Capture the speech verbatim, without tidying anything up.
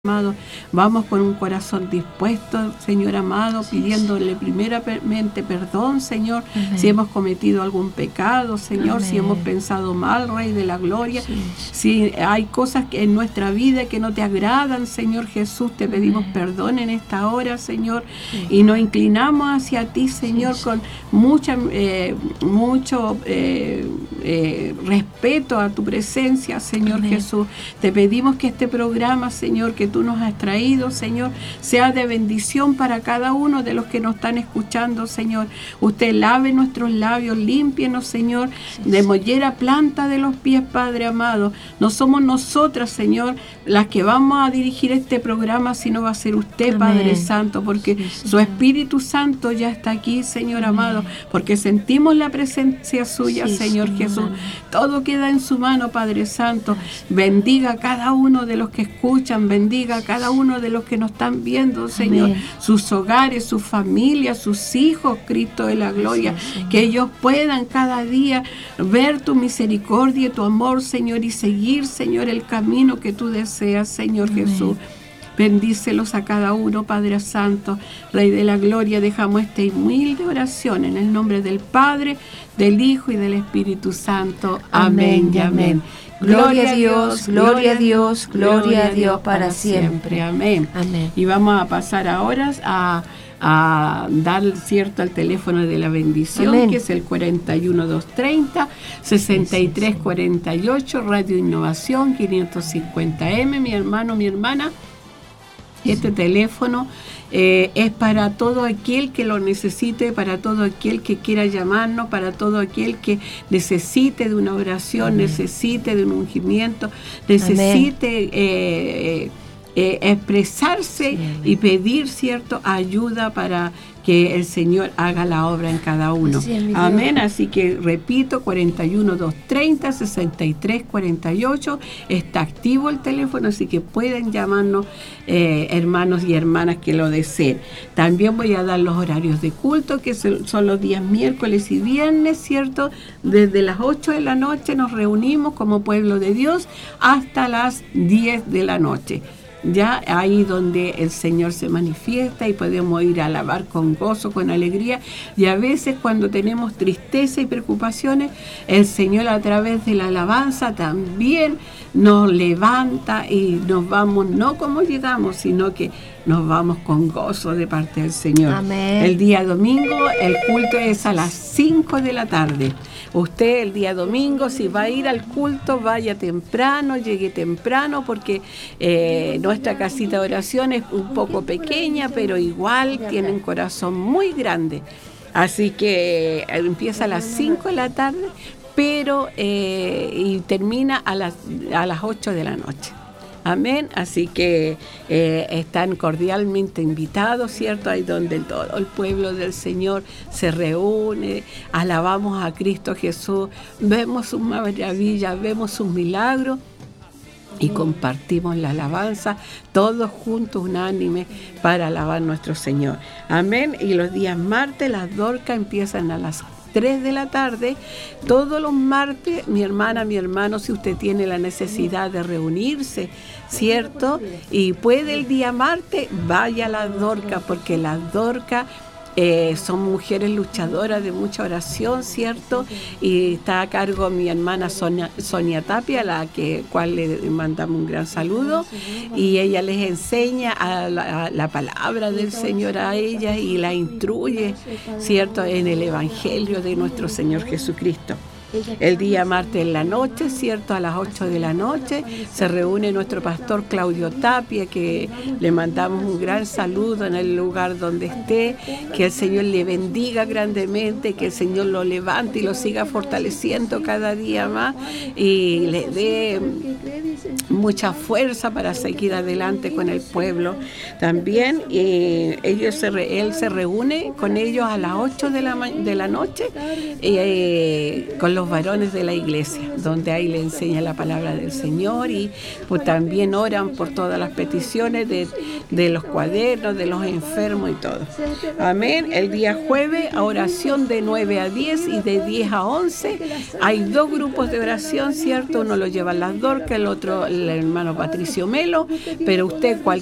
Amado, vamos con un corazón dispuesto, Señor amado, sí, pidiéndole primeramente perdón, Señor, amén, si hemos cometido algún pecado, Señor, amén, si hemos pensado mal, Rey de la Gloria, sí, si hay cosas que en nuestra vida que no te agradan, Señor Jesús, te pedimos amén, perdón en esta hora, Señor, sí, y nos inclinamos hacia ti, Señor, sí, con mucha, eh, mucho eh, eh, respeto a tu presencia, Señor amén, Jesús. Te pedimos que este programa, Señor, que tú nos has traído, Señor, sea de bendición para cada uno de los que nos están escuchando, Señor. Usted lave nuestros labios, límpienos, Señor, sí, de mollera planta de los pies, Padre amado. No somos nosotras, Señor, las que vamos a dirigir este programa, sino va a ser usted, amén, Padre Santo, porque sí, su Espíritu Santo ya está aquí, Señor amén, amado, porque sentimos la presencia suya, sí, Señor, Señor Jesús. Amén. Todo queda en su mano, Padre Santo. Bendiga a cada uno de los que escuchan, bendiga a cada uno de los que nos están viendo, Señor, amén, sus hogares, sus familias, sus hijos, Cristo de la Gloria, sí, que ellos puedan cada día ver tu misericordia y tu amor, Señor, y seguir, Señor, el camino que tú deseas, Señor amén. Jesús. Bendícelos a cada uno, Padre Santo, Rey de la Gloria. Dejamos esta humilde oración en el nombre del Padre, del Hijo y del Espíritu Santo. Amén y amén. Gloria a Dios, gloria a Dios, gloria a Dios para siempre. Amén. Amén. Y vamos a pasar ahora a, a dar cierto al teléfono de la bendición, amén, que es el cuarenta y uno doscientos treinta, sesenta y tres cuarenta y ocho, Radio Innovación quinientos cincuenta eme. Mi hermano, mi hermana, este sí, teléfono eh, es para todo aquel que lo necesite, para todo aquel que quiera llamarnos, para todo aquel que necesite de una oración, amén, necesite de un ungimiento, necesite eh, eh, expresarse, sí, y pedir, cierto, ayuda para que el Señor haga la obra en cada uno. Así es, amén. Así que repito, cuarenta y uno doscientos treinta, sesenta y tres cuarenta y ocho, está activo el teléfono, así que pueden llamarnos eh, hermanos y hermanas que lo deseen. También voy a dar los horarios de culto, que son los días miércoles y viernes, ¿cierto? Desde las ocho de la noche nos reunimos como pueblo de Dios hasta las diez de la noche. Ya ahí donde el Señor se manifiesta y podemos ir a alabar con gozo, con alegría. Y a veces cuando tenemos tristeza y preocupaciones, el Señor a través de la alabanza también nos levanta y nos vamos, no como llegamos, sino que nos vamos con gozo de parte del Señor. Amén. El día domingo el culto es a las cinco de la tarde. Usted el día domingo, si va a ir al culto, vaya temprano, llegue temprano, porque eh, nuestra casita de oración es un poco pequeña, pero igual tiene un corazón muy grande. Así que eh, empieza a las cinco de la tarde, pero eh, y termina a las, a las ocho de la noche. Amén, así que eh, están cordialmente invitados, ¿cierto? Ahí donde todo el pueblo del Señor se reúne, alabamos a Cristo Jesús, vemos sus maravillas, vemos sus milagros y compartimos la alabanza todos juntos, unánimes, para alabar a nuestro Señor. Amén, y los días martes las dorcas empiezan a las tres de la tarde, todos los martes. Mi hermana, mi hermano, si usted tiene la necesidad de reunirse, ¿cierto? Y puede el día martes, vaya a las dorcas, porque las dorcas Eh, son mujeres luchadoras de mucha oración, ¿cierto? Y está a cargo mi hermana Sonia, Sonia Tapia, a la que, cual le mandamos un gran saludo, y ella les enseña a la, a la palabra del Señor a ellas y la instruye, ¿cierto?, en el Evangelio de nuestro Señor Jesucristo. El día martes en la noche, ¿cierto?, a las ocho de la noche, se reúne nuestro pastor Claudio Tapia, que le mandamos un gran saludo en el lugar donde esté, que el Señor le bendiga grandemente, que el Señor lo levante y lo siga fortaleciendo cada día más y le dé mucha fuerza para seguir adelante con el pueblo. También eh, ellos se re, él se reúne con ellos a las ocho de la, de la noche eh, con los los varones de la iglesia, donde ahí le enseña la palabra del Señor y pues también oran por todas las peticiones de, de los cuadernos, de los enfermos y todo. Amén. El día jueves, oración de nueve a diez y de diez a once. Hay dos grupos de oración, ¿cierto? Uno lo lleva las Dorcas, el otro el hermano Patricio Melo, pero usted cualquier